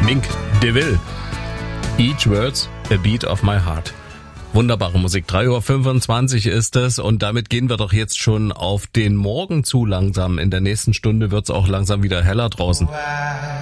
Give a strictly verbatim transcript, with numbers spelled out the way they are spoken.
Mink DeVille. Each word's a beat of my heart. Wunderbare Musik. drei Uhr fünfundzwanzig ist es und damit gehen wir doch jetzt schon auf den Morgen zu langsam. In der nächsten Stunde wird's auch langsam wieder heller draußen.